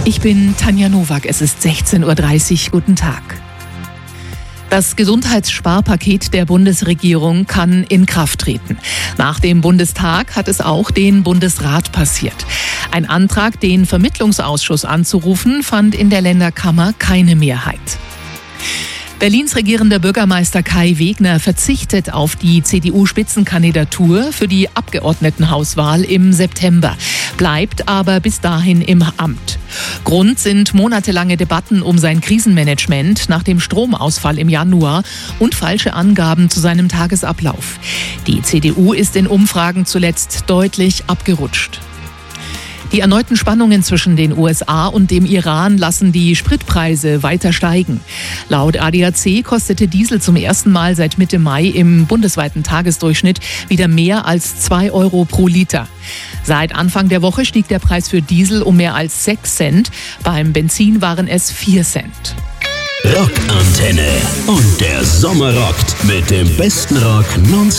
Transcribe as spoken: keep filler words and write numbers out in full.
Ich bin Tanja Nowak, es ist sechzehn Uhr dreißig. Guten Tag. Das Gesundheitssparpaket der Bundesregierung kann in Kraft treten. Nach dem Bundestag hat es auch den Bundesrat passiert. Ein Antrag, den Vermittlungsausschuss anzurufen, fand in der Länderkammer keine Mehrheit. Berlins regierender Bürgermeister Kai Wegner verzichtet auf die C D U-Spitzenkandidatur für die Abgeordnetenhauswahl im September, bleibt aber bis dahin im Amt. Grund sind monatelange Debatten um sein Krisenmanagement nach dem Stromausfall im Januar und falsche Angaben zu seinem Tagesablauf. Die C D U ist in Umfragen zuletzt deutlich abgerutscht. Die erneuten Spannungen zwischen den U S A und dem Iran lassen die Spritpreise weiter steigen. Laut A D A C kostete Diesel zum ersten Mal seit Mitte Mai im bundesweiten Tagesdurchschnitt wieder mehr als zwei Euro pro Liter. Seit Anfang der Woche stieg der Preis für Diesel um mehr als sechs Cent. Beim Benzin waren es vier Cent. Rockantenne und der Sommer rockt mit dem besten Rock nonstop.